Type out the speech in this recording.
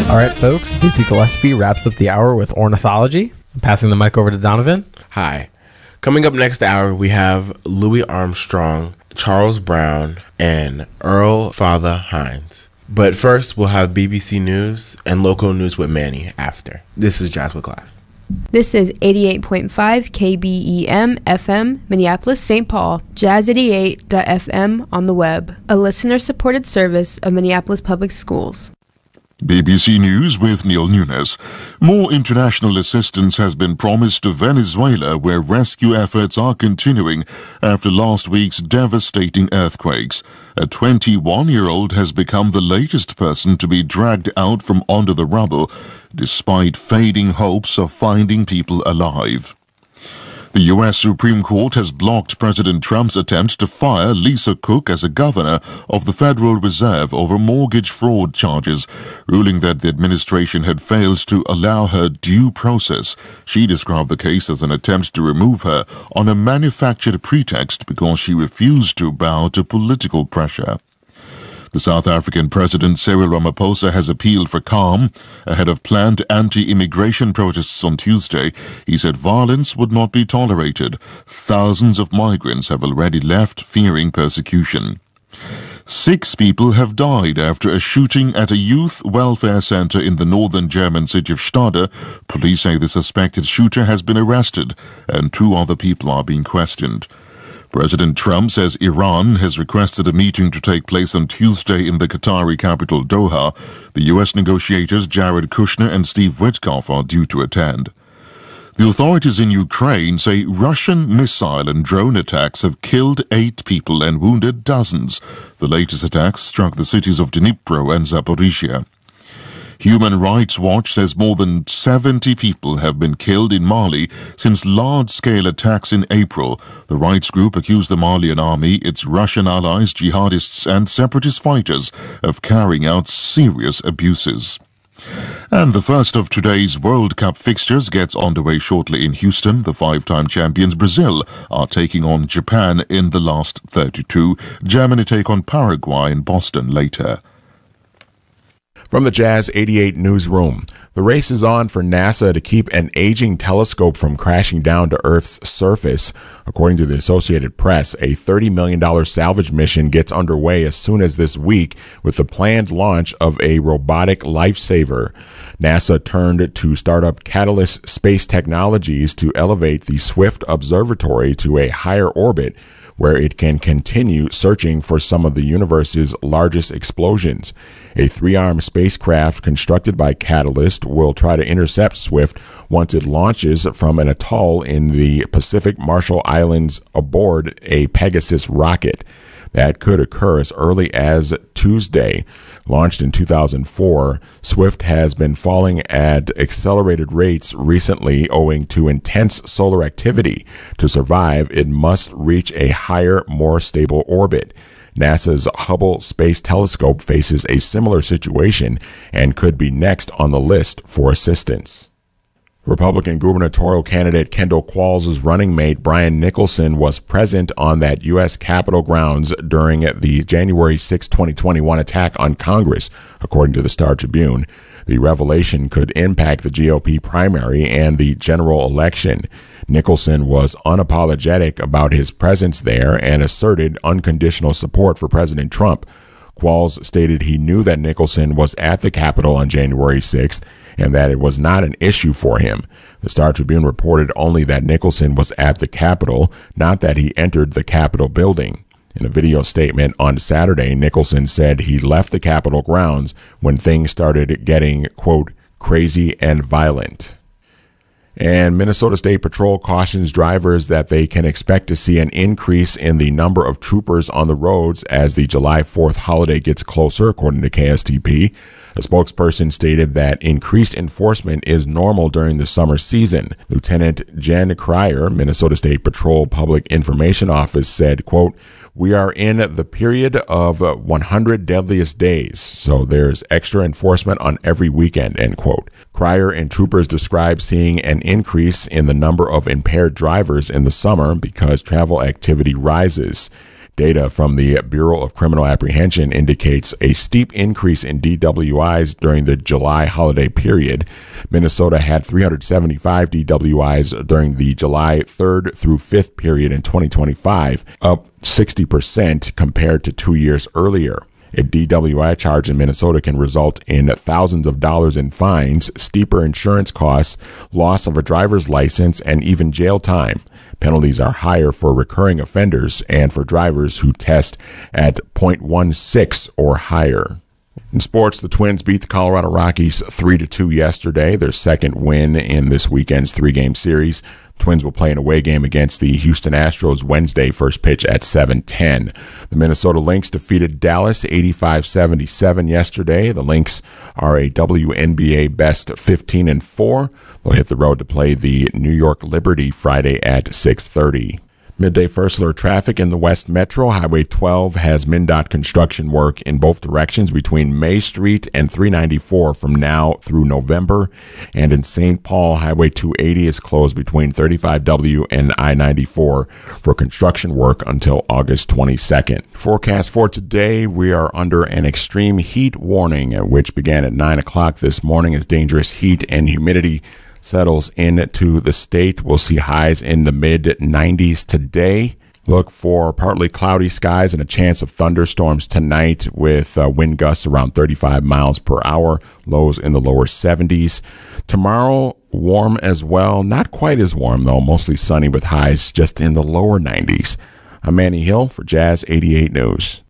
All right, folks, DC Gillespie wraps up the hour with ornithology. I'm passing the mic over to Donovan. Hi. Coming up next hour, we have Louis Armstrong, Charles Brown, and Earl Father Hines. But first, we'll have BBC News and local news with Manny after. This is Jazz with Class. This is 88.5 KBEM FM, Minneapolis, St. Paul, jazz88.fm on the web, a listener-supported service of Minneapolis Public Schools. BBC News with Neil Nunes. More international assistance has been promised to Venezuela, where rescue efforts are continuing after last week's devastating earthquakes. A 21-year-old has become the latest person to be dragged out from under the rubble, despite fading hopes of finding people alive. The U.S. Supreme Court has blocked President Trump's attempt to fire Lisa Cook as a governor of the Federal Reserve over mortgage fraud charges, ruling that the administration had failed to allow her due process. She described the case as an attempt to remove her on a manufactured pretext because she refused to bow to political pressure. The South African President Cyril Ramaphosa has appealed for calm ahead of planned anti-immigration protests on Tuesday. He said violence would not be tolerated. Thousands of migrants have already left, fearing persecution. 6 people have died after a shooting at a youth welfare center in the northern German city of Stade. Police say the suspected shooter has been arrested, and 2 other people are being questioned. President Trump says Iran has requested a meeting to take place on Tuesday in the Qatari capital Doha. The U.S. negotiators Jared Kushner and Steve Witkoff are due to attend. The authorities in Ukraine say Russian missile and drone attacks have killed 8 people and wounded dozens. The latest attacks struck the cities of Dnipro and Zaporizhia. Human Rights Watch says more than 70 people have been killed in Mali since large-scale attacks in April. The rights group accused the Malian army, its Russian allies, jihadists and separatist fighters of carrying out serious abuses. And the first of today's World Cup fixtures gets underway shortly in Houston. The 5-time champions Brazil are taking on Japan in the last 32. Germany take on Paraguay in Boston later. From the Jazz 88 newsroom, the race is on for NASA to keep an aging telescope from crashing down to Earth's surface. According to the Associated Press, a $30 million salvage mission gets underway as soon as this week with the planned launch of a robotic lifesaver. NASA turned to startup Catalyst Space Technologies to elevate the Swift Observatory to a higher orbit, where it can continue searching for some of the universe's largest explosions. A 3-armed spacecraft constructed by Catalyst will try to intercept Swift once it launches from an atoll in the Pacific Marshall Islands aboard a Pegasus rocket. That could occur as early as Tuesday. Launched in 2004, Swift has been falling at accelerated rates recently owing to intense solar activity. To survive, it must reach a higher, more stable orbit. NASA's Hubble Space Telescope faces a similar situation and could be next on the list for assistance. Republican gubernatorial candidate Kendall Qualls' running mate Brian Nicholson was present on that U.S. Capitol grounds during the January 6, 2021 attack on Congress, according to the Star Tribune. The revelation could impact the GOP primary and the general election. Nicholson was unapologetic about his presence there and asserted unconditional support for President Trump. Qualls stated he knew that Nicholson was at the Capitol on January 6th and that it was not an issue for him. The Star Tribune reported only that Nicholson was at the Capitol, not that he entered the Capitol building. In a video statement on Saturday, Nicholson said he left the Capitol grounds when things started getting, quote, crazy and violent. And Minnesota State Patrol cautions drivers that they can expect to see an increase in the number of troopers on the roads as the July 4th holiday gets closer, according to KSTP. A spokesperson stated that increased enforcement is normal during the summer season. Lieutenant Jen Cryer, Minnesota State Patrol Public Information Office, said, quote, "We are in the period of 100 deadliest days, so there's extra enforcement on every weekend," end quote. Cryer and troopers described seeing an increase in the number of impaired drivers in the summer because travel activity rises. Data from the Bureau of Criminal Apprehension indicates a steep increase in DWIs during the July holiday period. Minnesota had 375 DWIs during the July 3rd through 5th period in 2025, up 60% compared to 2 years earlier. A DWI charge in Minnesota can result in thousands of dollars in fines, steeper insurance costs, loss of a driver's license, and even jail time. Penalties are higher for recurring offenders and for drivers who test at .16 or higher. In sports, the Twins beat the Colorado Rockies 3-2 yesterday, their second win in this weekend's three-game series. Twins will play an away game against the Houston Astros Wednesday, first pitch at 7:10. The Minnesota Lynx defeated Dallas 85-77 yesterday. The Lynx are a WNBA best 15-4. They'll hit the road to play the New York Liberty Friday at 6:30. Midday first alert traffic in the West Metro. Highway 12 has MnDOT construction work in both directions between May Street and 394 from now through November. And in St. Paul, Highway 280 is closed between 35W and I-94 for construction work until August 22nd. Forecast for today, we are under an extreme heat warning, which began at 9 o'clock this morning as dangerous heat and humidity settles into the state. We'll see highs in the mid-90s today. Look for partly cloudy skies and a chance of thunderstorms tonight with wind gusts around 35 miles per hour, lows in the lower 70s. Tomorrow, warm as well. Not quite as warm, though. Mostly sunny with highs just in the lower 90s. I'm Manny Hill for Jazz 88 News.